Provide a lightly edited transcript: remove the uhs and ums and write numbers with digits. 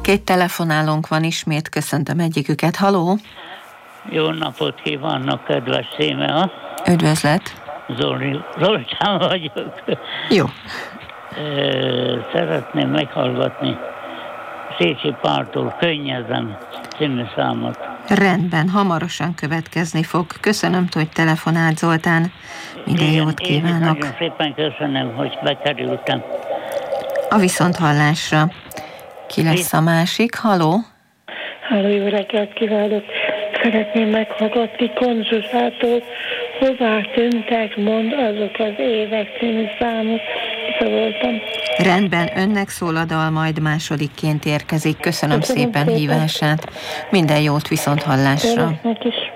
Két telefonálónk van ismét, köszöntöm egyiküket. Haló! Jó napot kívánok, kedves Szímea! Üdvözlet! Zoltán vagyok. Jó. Szeretném meghallgatni Szécsi Páltól Könnyezem című számot. Rendben, hamarosan következni fog. Köszönöm, hogy telefonált, Zoltán. Minden jót kívánok. Nagyon szépen köszönöm, hogy bekerültem. A viszonthallásra. Ki lesz a másik? Haló? Háló, jó reggelt kívánok! Szeretném meghallgatni Konzusától, hová tűntek, mond azok az évek című számot. Voltam. Rendben, önnek szól a dal, majd másodikként érkezik. Köszönöm szépen hívását. Minden jót, viszonthallásra. Önöknek is.